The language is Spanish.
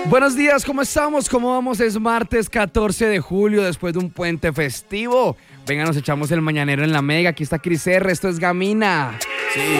Buenos días, ¿cómo estamos? ¿Cómo vamos? Es martes 14 de julio, después de un puente festivo. Venga, nos echamos el mañanero en la Mega. Aquí está Cris R, esto es Gamina. Sí,